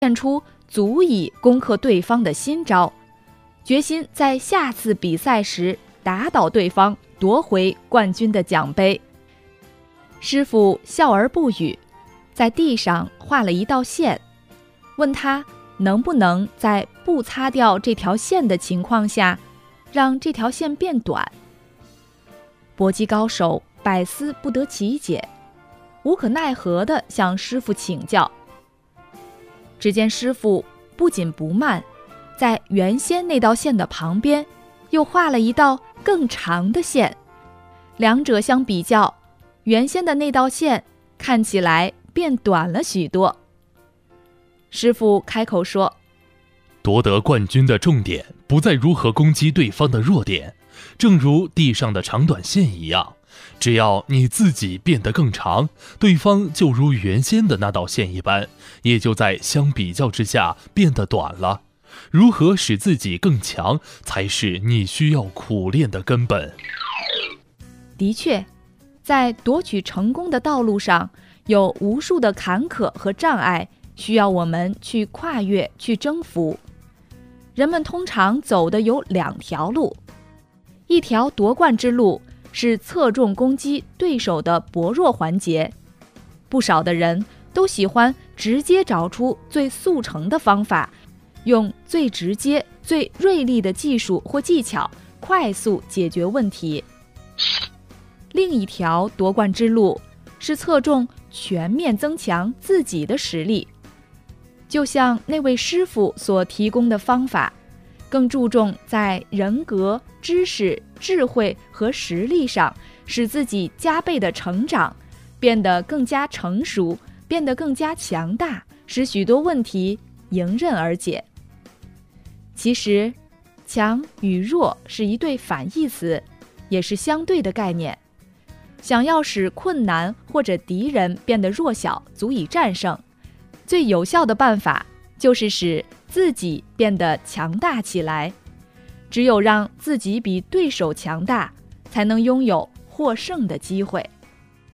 现出足以攻克对方的新招，决心在下次比赛时打倒对方，夺回冠军的奖杯。师傅笑而不语，在地上画了一道线，问他能不能在不擦掉这条线的情况下，让这条线变短。搏击高手百思不得其解，无可奈何地向师傅请教。只见师傅不紧不慢，在原先那道线的旁边又画了一道更长的线，两者相比较，原先的那道线看起来变短了许多。师傅开口说， 夺得冠军的重点不在如何攻击对方的弱点，正如地上的长短线一样，只要你自己变得更长，对方就如原先的那道线一般，也就在相比较之下变得短了。如何使自己更强，才是你需要苦练的根本。 的确，在夺取成功的道路上，有无数的坎坷和障碍，需要我们去跨越、去征服。人们通常走的有两条路，一条夺冠之路是侧重攻击对手的薄弱环节，不少的人都喜欢直接找出最速成的方法，用最直接、最锐利的技术或技巧快速解决问题。另一条夺冠之路是侧重全面增强自己的实力，就像那位师傅所提供的方法，更注重在人格、知识、智慧和实力上使自己加倍的成长，变得更加成熟，变得更加强大，使许多问题迎刃而解。其实，强与弱是一对反义词，也是相对的概念。想要使困难或者敌人变得弱小，足以战胜，最有效的办法就是使自己变得强大起来。只有让自己比对手强大，才能拥有获胜的机会。